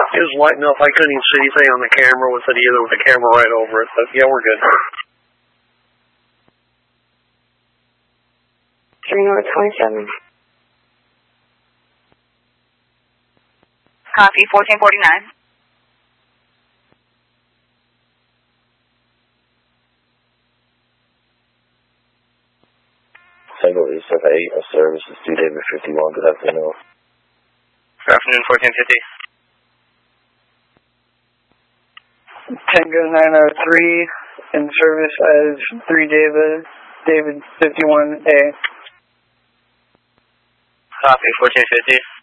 It was light enough I couldn't even see anything on the camera with the camera right over it, but yeah, we're good. 3 North 27. Copy, 1449. Single East of 8, a service is due David 51. Good afternoon. Good afternoon, 1450. Tango 903 in service as 3 David 51A. Copy, 1450.